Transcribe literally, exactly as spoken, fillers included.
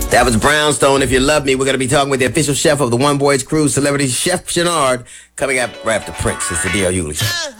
That was Brownstone. If you love me, we're going to be talking with the official chef of the One Voyage Cruise, celebrity Chef Chenard, coming up right after Prince. It's the D L Hughley Show.